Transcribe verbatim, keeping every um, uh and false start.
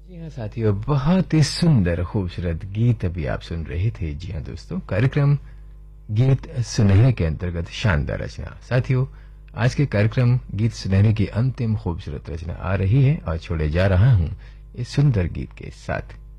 जी हाँ साथियों, बहुत ही सुंदर खूबसूरत गीत अभी आप सुन रहे थे। जी हाँ दोस्तों, कार्यक्रम गीत सुनहरे के अंतर्गत शानदार रचना। साथियों, आज के कार्यक्रम गीत सुनहरे की अंतिम खूबसूरत रचना आ रही है और छोड़े जा रहा हूं इस सुंदर गीत के साथ।